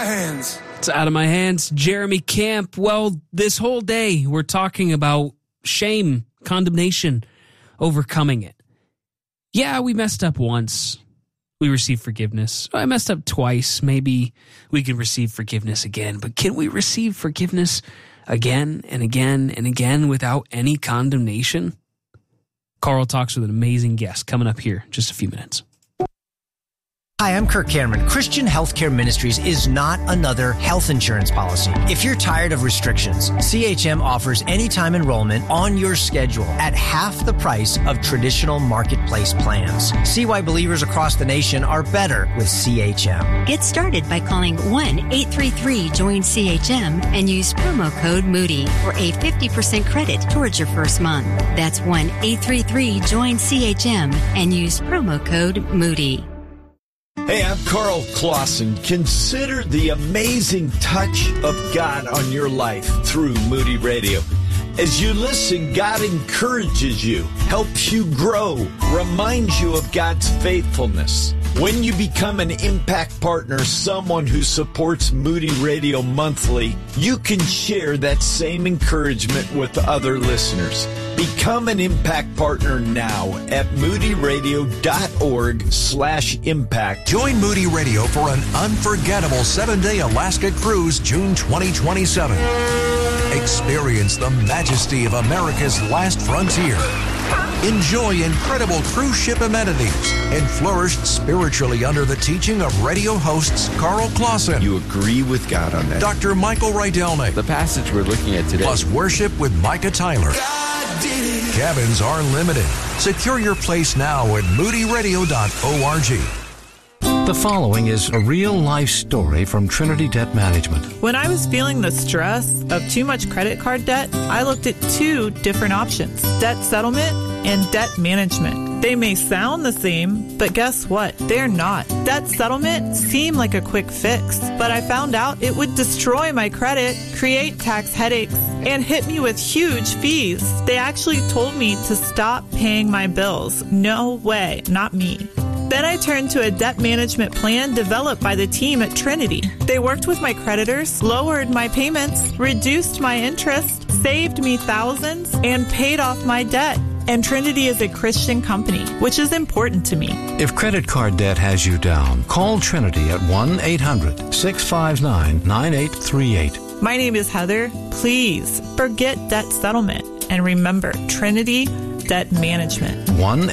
my hands. It's out of my hands. Jeremy Camp. Well, this whole day we're talking about shame, condemnation, overcoming it. Yeah, we messed up once. We received forgiveness. I messed up twice. Maybe we can receive forgiveness again. But can we receive forgiveness again and again and again without any condemnation? Carl talks with an amazing guest coming up here in just a few minutes. Hi, I'm Kirk Cameron. Christian Healthcare Ministries is not another health insurance policy. If you're tired of restrictions, CHM offers anytime enrollment on your schedule at half the price of traditional marketplace plans. See why believers across the nation are better with CHM. Get started by calling 1-833-JOIN-CHM and use promo code Moody for a 50% credit towards your first month. That's 1-833-JOIN-CHM and use promo code Moody. Hey, I'm Carl Clausen. Consider the amazing touch of God on your life through Moody Radio. As you listen, God encourages you, helps you grow, reminds you of God's faithfulness. When you become an Impact Partner, someone who supports Moody Radio monthly, you can share that same encouragement with other listeners. Become an Impact Partner now at moodyradio.org/impact. Join Moody Radio for an unforgettable 7-day Alaska cruise, June 2027. Experience the majesty of America's last frontier. Enjoy incredible cruise ship amenities and flourish spiritually under the teaching of radio hosts Carl Clausen. You agree with God on that. Dr. Michael Rydelnik. The passage we're looking at today. Plus worship with Micah Tyler. Cabins are limited. Secure your place now at moodyradio.org. The following is a real-life story from Trinity Debt Management. When I was feeling the stress of too much credit card debt, I looked at two different options: debt settlement and debt management. They may sound the same, but guess what? They're not. Debt settlement seemed like a quick fix, but I found out it would destroy my credit, create tax headaches, and hit me with huge fees. They actually told me to stop paying my bills. No way, not me. Then I turned to a debt management plan developed by the team at Trinity. They worked with my creditors, lowered my payments, reduced my interest, saved me thousands, and paid off my debt. And Trinity is a Christian company, which is important to me. If credit card debt has you down, call Trinity at 1-800-659-9838. My name is Heather. Please forget debt settlement and remember Trinity Debt Management.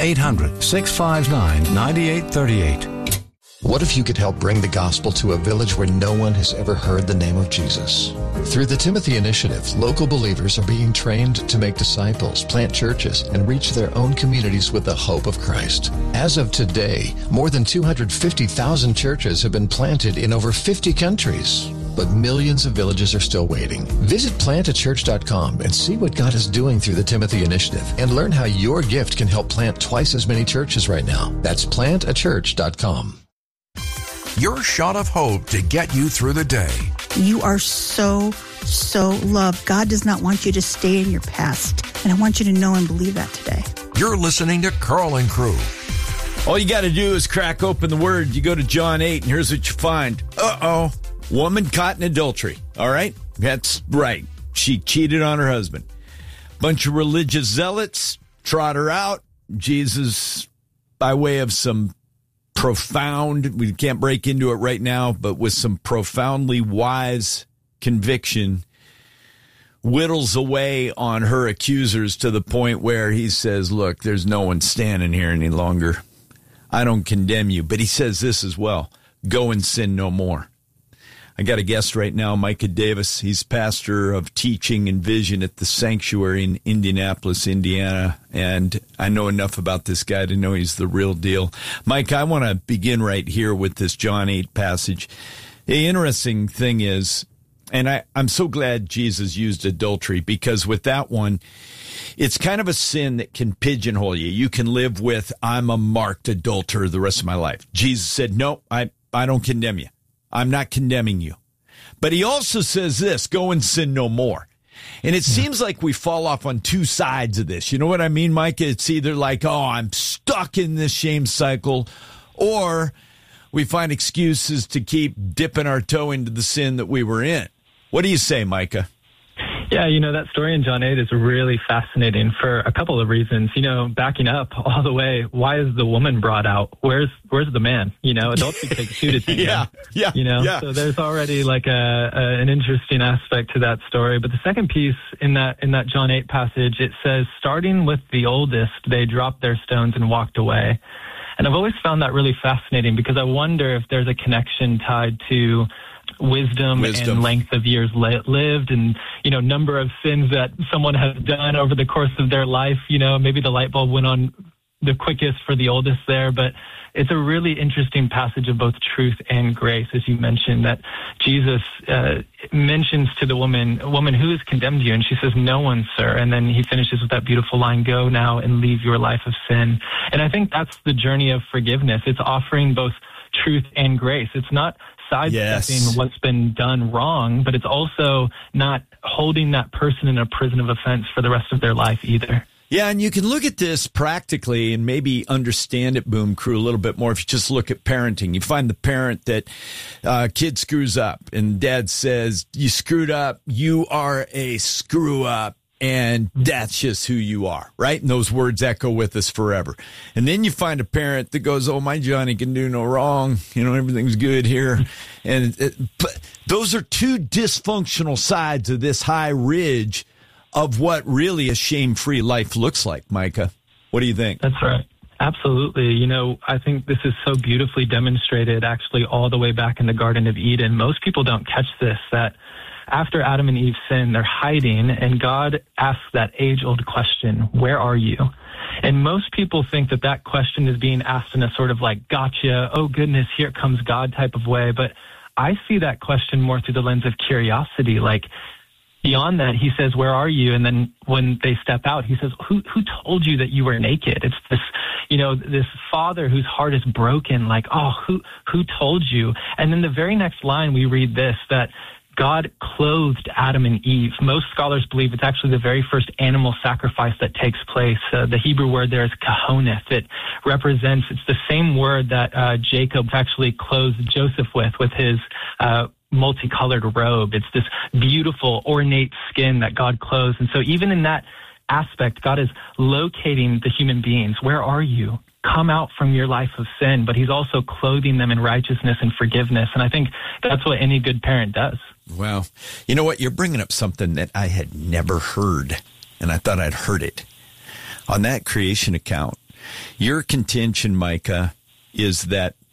1-800-659-9838. What if you could help bring the gospel to a village where no one has ever heard the name of Jesus? Through the Timothy Initiative, local believers are being trained to make disciples, plant churches, and reach their own communities with the hope of Christ. As of today, more than 250,000 churches have been planted in over 50 countries. But millions of villages are still waiting. Visit plantachurch.com and see what God is doing through the Timothy Initiative and learn how your gift can help plant twice as many churches right now. That's plantachurch.com. Your shot of hope to get you through the day. You are so loved. God does not want you to stay in your past. And I want you to know and believe that today. You're listening to Carl and Crew. All you got to do is crack open the Word. You go to John 8, and here's what you find. Woman caught in adultery. All right? That's right. She cheated on her husband. Bunch of religious zealots trot her out. Jesus, by way of some profound, we can't break into it right now, but with some profoundly wise conviction, whittles away on her accusers to the point where he says, look, there's no one standing here any longer. I don't condemn you. But he says this as well: go and sin no more. I got a guest right now, Micah Davis. He's pastor of teaching and vision at the Sanctuary in Indianapolis, Indiana. And I know enough about this guy to know he's the real deal. Mike, I want to begin right here with this John 8 passage. The interesting thing is, and I'm so glad Jesus used adultery, because with that one, it's kind of a sin that can pigeonhole you. You can live with, I'm a marked adulterer the rest of my life. Jesus said, no, I don't condemn you. I'm not condemning you. But he also says this: go and sin no more. And it seems like we fall off on two sides of this. You know what I mean, Micah? It's either like, oh, I'm stuck in this shame cycle, or we find excuses to keep dipping our toe into the sin that we were in. What do you say, Micah? Yeah, that story in John 8 is really fascinating for a couple of reasons. Backing up all the way, why is the woman brought out? Where's the man? Adultery takes 2 to 10. Yeah. So there's already like an interesting aspect to that story. But the second piece in that John 8 passage, it says, starting with the oldest, they dropped their stones and walked away. And I've always found that really fascinating because I wonder if there's a connection tied to wisdom and length of years lived and, number of sins that someone has done over the course of their life. Maybe the light bulb went on the quickest for the oldest there, but it's a really interesting passage of both truth and grace, as you mentioned, that Jesus mentions to the woman, who has condemned you? And she says, no one, sir. And then he finishes with that beautiful line, go now and leave your life of sin. And I think that's the journey of forgiveness. It's offering both truth and grace. It's not sidestepping what's been done wrong, but it's also not holding that person in a prison of offense for the rest of their life either. Yeah, and you can look at this practically and maybe understand it, Boom Crew, a little bit more if you just look at parenting. You find the parent that kid screws up and dad says, you screwed up, you are a screw up. And that's just who you are, right? And those words echo with us forever. And then you find a parent that goes, oh, my Johnny can do no wrong. Everything's good here. But those are 2 dysfunctional sides of this high ridge of what really a shame-free life looks like, Micah. What do you think? That's right. Absolutely. I think this is so beautifully demonstrated actually all the way back in the Garden of Eden. Most people don't catch this, that after Adam and Eve sin, they're hiding, and God asks that age-old question, where are you? And most people think that question is being asked in a sort of like, gotcha, oh goodness, here comes God type of way. But I see that question more through the lens of curiosity. Like, beyond that, he says, where are you? And then when they step out, he says, who told you that you were naked? It's this, this father whose heart is broken, like, oh, who told you? And then the very next line we read this, that God clothed Adam and Eve. Most scholars believe it's actually the very first animal sacrifice that takes place. The Hebrew word there is kahoneth. It represents, it's the same word that Jacob actually clothed Joseph with his multicolored robe. It's this beautiful, ornate skin that God clothes. And so even in that aspect, God is locating the human beings. Where are you? Come out from your life of sin, but he's also clothing them in righteousness and forgiveness. And I think that's what any good parent does. Well, you know what? You're bringing up something that I had never heard, and I thought I'd heard it. On that creation account, your contention, Micah, is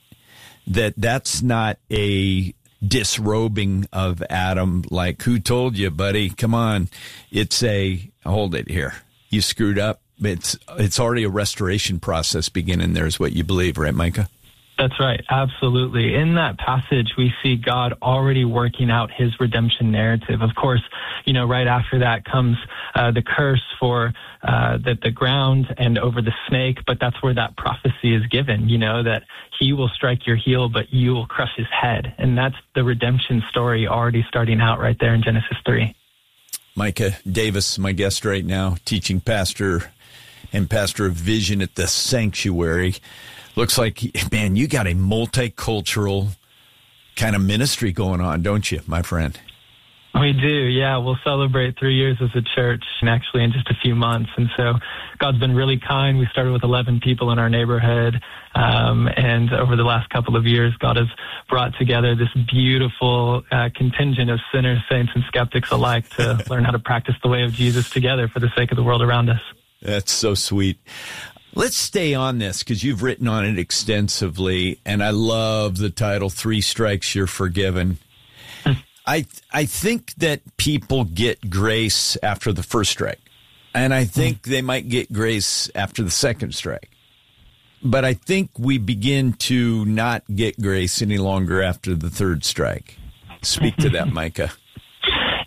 that's not a disrobing of Adam, like, who told you, buddy? Come on. It's hold it here. You screwed up. It's already a restoration process beginning there is what you believe, right, Micah? That's right. Absolutely. In that passage, we see God already working out his redemption narrative. Of course, right after that comes the curse for the ground and over the snake, but that's where that prophecy is given, that he will strike your heel, but you will crush his head. And that's the redemption story already starting out right there in Genesis 3. Micah Davis, my guest right now, teaching pastor and pastor of vision at the Sanctuary. Looks like, man, you got a multicultural kind of ministry going on, don't you, my friend? We do, yeah. We'll celebrate 3 years as a church actually in just a few months. And so God's been really kind. We started with 11 people in our neighborhood. And over the last couple of years, God has brought together this beautiful contingent of sinners, saints, and skeptics alike to learn how to practice the way of Jesus together for the sake of the world around us. That's so sweet. Let's stay on this because you've written on it extensively, and I love the title, 3 Strikes, You're Forgiven. I think that people get grace after the first strike, and I think they might get grace after the second strike. But I think we begin to not get grace any longer after the third strike. Speak to that, Micah.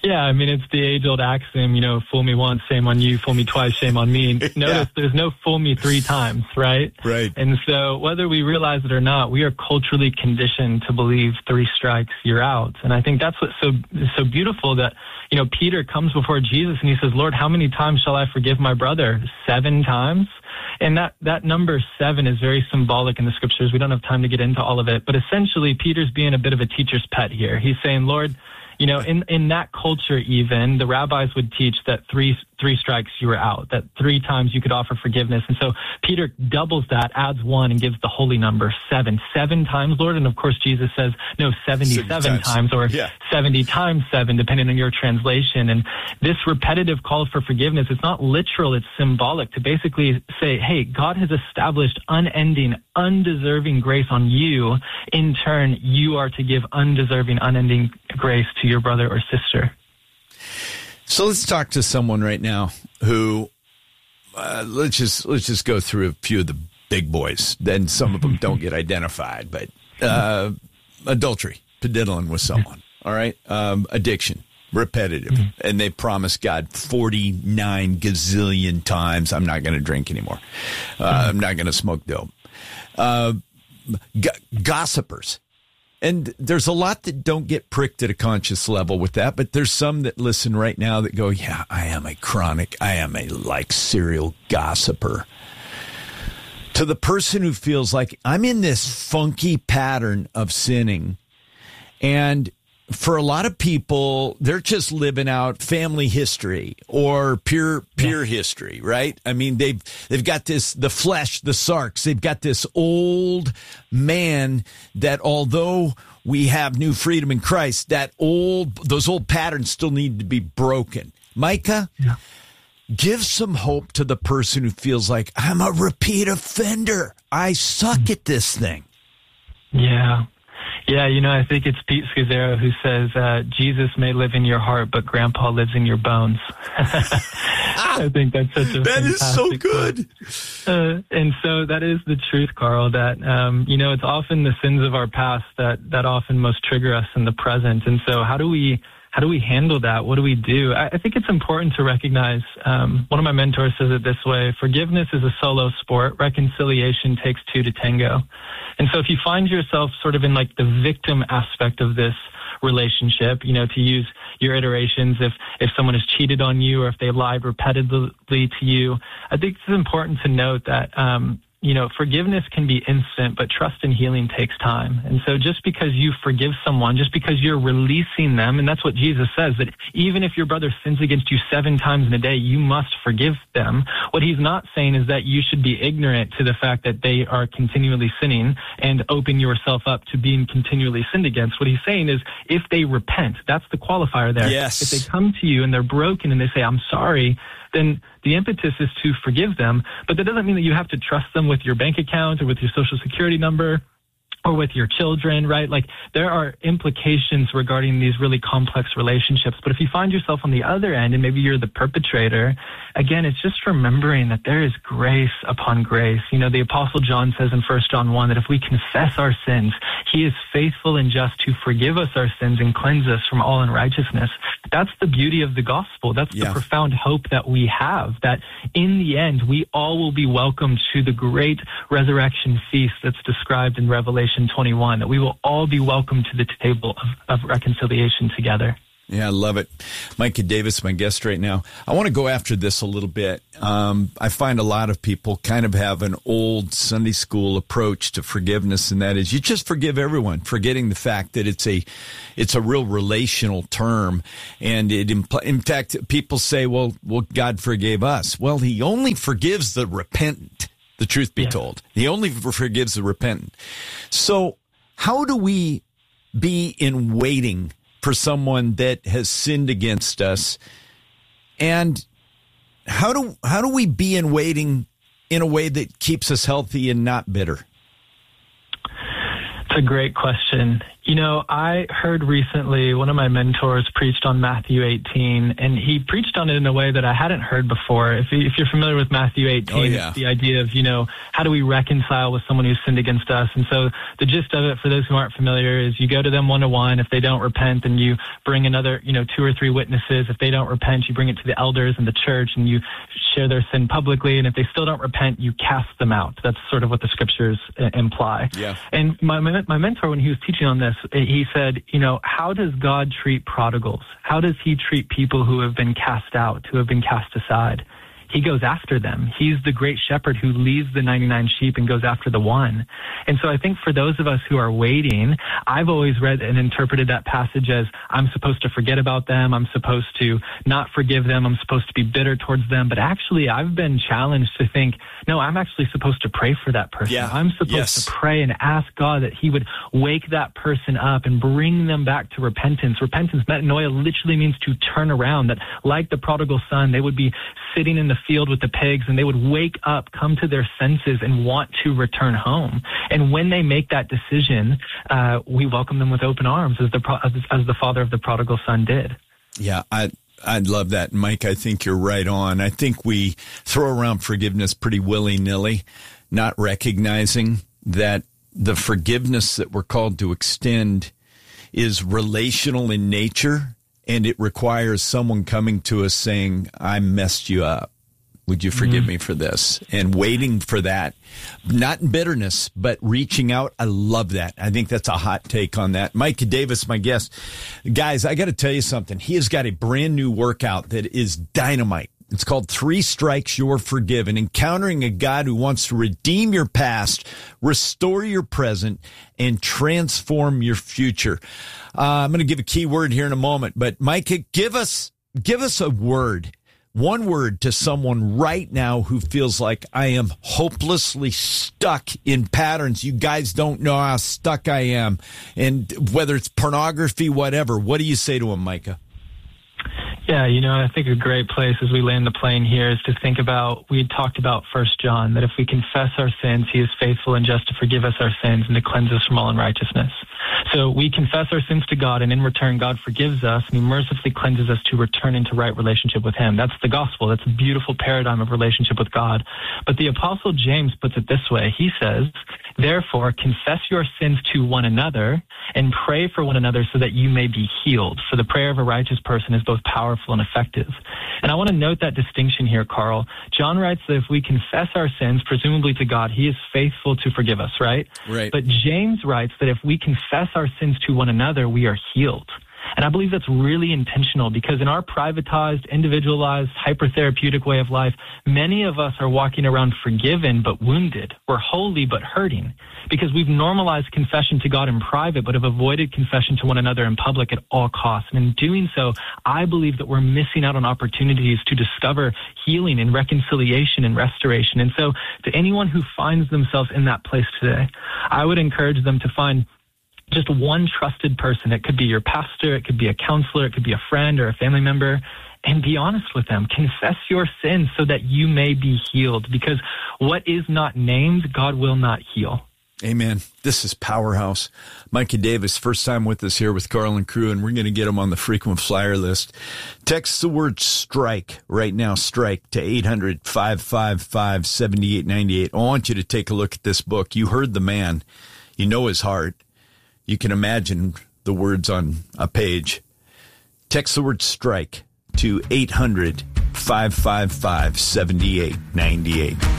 Yeah, I mean, it's the age-old axiom, fool me once, shame on you, fool me twice, shame on me. Notice there's no fool me 3 times, right? Right. And so whether we realize it or not, we are culturally conditioned to believe 3 strikes, you're out. And I think that's what's so beautiful that, Peter comes before Jesus and he says, Lord, how many times shall I forgive my brother? 7 times? And that number 7 is very symbolic in the scriptures. We don't have time to get into all of it. But essentially, Peter's being a bit of a teacher's pet here. He's saying, Lord, in that culture even, the rabbis would teach that three strikes you were out, that 3 times you could offer forgiveness. And so Peter doubles that, adds 1, and gives the holy number 7. 7 times, Lord. And of course, Jesus says, no, 77 times or 70 times 7, depending on your translation. And this repetitive call for forgiveness, it's not literal, it's symbolic to basically say, hey, God has established unending, undeserving grace on you. In turn, you are to give undeserving, unending grace to your brother or sister. So let's talk to someone right now who, let's just go through a few of the big boys. Then some of them don't get identified, but adultery, diddling with someone, all right? Addiction, repetitive, and they promise God 49 gazillion times, I'm not going to drink anymore. I'm not going to smoke dope. Gossipers. And there's a lot that don't get pricked at a conscious level with that, but there's some that listen right now that go, yeah, I am a serial gossiper. To the person who feels like I'm in this funky pattern of sinning, and for a lot of people, they're just living out family history or peer history, right? I mean, they've got the flesh, the sarks. They've got this old man that, although we have new freedom in Christ, those old patterns still need to be broken. Micah, give some hope to the person who feels like I'm a repeat offender. I suck at this thing. Yeah. Yeah, I think it's Pete Scazzaro who says, Jesus may live in your heart, but Grandpa lives in your bones. I think that's such a That is so good. And so that is the truth, Carl, that, it's often the sins of our past that often most trigger us in the present. And so how do we handle that? What do we do? I think it's important to recognize, one of my mentors says it this way: forgiveness is a solo sport. Reconciliation takes 2 to tango. And so if you find yourself sort of in like the victim aspect of this relationship, to use your iterations, if someone has cheated on you or if they lied repetitively to you, I think it's important to note that, forgiveness can be instant, but trust and healing takes time. And so just because you forgive someone, just because you're releasing them, and that's what Jesus says, that even if your brother sins against you 7 times in a day, you must forgive them. What he's not saying is that you should be ignorant to the fact that they are continually sinning and open yourself up to being continually sinned against. What he's saying is if they repent, that's the qualifier there. Yes. If they come to you and they're broken and they say, I'm sorry, then the impetus is to forgive them. But that doesn't mean that you have to trust them with your bank account or with your social security number or with your children, right? Like, there are implications regarding these really complex relationships. But if you find yourself on the other end and maybe you're the perpetrator, again, it's just remembering that there is grace upon grace. The Apostle John says in 1 John 1 that if we confess our sins, he is faithful and just to forgive us our sins and cleanse us from all unrighteousness. That's the beauty of the gospel. That's the profound hope that we have, that in the end, we all will be welcomed to the great resurrection feast that's described in Revelation 21, that we will all be welcomed to the table of reconciliation together. Yeah, I love it. Micah Davis, my guest right now. I want to go after this a little bit. I find a lot of people kind of have an old Sunday school approach to forgiveness, and that is you just forgive everyone, forgetting the fact that it's a real relational term. And in fact, people say, well, God forgave us. Well, he only forgives the repentant, the truth be told. He only forgives the repentant. So how do we be in waiting for someone that has sinned against us? And how do we be in waiting in a way that keeps us healthy and not bitter? It's a great question. You know, I heard recently one of my mentors preached on Matthew 18, and he preached on it in a way that I hadn't heard before. If you're familiar with Matthew 18, It's the idea of, you know, how do we reconcile with someone who's sinned against us? And so the gist of it, for those who aren't familiar, is you go to them one-to-one. If they don't repent, then you bring another, 2 or 3 witnesses. If they don't repent, you bring it to the elders in the church, and you share their sin publicly. And if they still don't repent, you cast them out. That's sort of what the scriptures imply. Yeah. And my mentor, when he was teaching on this, he said, how does God treat prodigals? How does he treat people who have been cast out, who have been cast aside? He goes after them. He's the great shepherd who leaves the 99 sheep and goes after the one. And so I think for those of us who are waiting, I've always read and interpreted that passage as I'm supposed to forget about them. I'm supposed to not forgive them. I'm supposed to be bitter towards them. But actually, I've been challenged to think, no, I'm actually supposed to pray for that person. Yeah. I'm supposed to pray and ask God that he would wake that person up and bring them back to repentance. Repentance, metanoia, literally means to turn around. That like the prodigal son, they would be sitting in the field with the pigs, and they would wake up, come to their senses, and want to return home. And when they make that decision, we welcome them with open arms, as the father of the prodigal son did. Yeah, I'd love that, Mike. I think you're right on. I think we throw around forgiveness pretty willy-nilly, not recognizing that the forgiveness that we're called to extend is relational in nature, and it requires someone coming to us saying, I messed you up. Would you forgive me for this? And waiting for that, not in bitterness, but reaching out. I love that. I think that's a hot take on that. Mike Davis, my guest. Guys, I got to tell you something. He has got a brand new workout that is dynamite. It's called 3 Strikes, You're Forgiven, encountering a God who wants to redeem your past, restore your present, and transform your future. I'm going to give a key word here in a moment, but Mike, give us a word. One word to someone right now who feels like I am hopelessly stuck in patterns. You guys don't know how stuck I am. And whether it's pornography, whatever, what do you say to him, Micah? Yeah, I think a great place as we land the plane here is to think about, we talked about 1 John, that if we confess our sins, he is faithful and just to forgive us our sins and to cleanse us from all unrighteousness. So we confess our sins to God, and in return, God forgives us, and he mercifully cleanses us to return into right relationship with him. That's the gospel. That's a beautiful paradigm of relationship with God. But the Apostle James puts it this way. He says, therefore, confess your sins to one another and pray for one another so that you may be healed. For the prayer of a righteous person is both powerful and effective. And I want to note that distinction here, Carl. John writes that if we confess our sins, presumably to God, he is faithful to forgive us, right? Right. But James writes that if we confess our sins to one another, we are healed. And I believe that's really intentional because in our privatized, individualized, hyper-therapeutic way of life, many of us are walking around forgiven but wounded. We're holy but hurting because we've normalized confession to God in private but have avoided confession to one another in public at all costs. And in doing so, I believe that we're missing out on opportunities to discover healing and reconciliation and restoration. And so to anyone who finds themselves in that place today, I would encourage them to find just one trusted person. It could be your pastor, it could be a counselor, it could be a friend or a family member, and be honest with them. Confess your sins so that you may be healed, because what is not named, God will not heal. Amen. This is Powerhouse. Mikey Davis, first time with us here with Carl and crew, and we're going to get him on the frequent flyer list. Text the word strike right now, strike, to 800-555-7898. I want you to take a look at this book. You heard the man. You know his heart. You can imagine the words on a page. Text the word strike to 800-555-7898.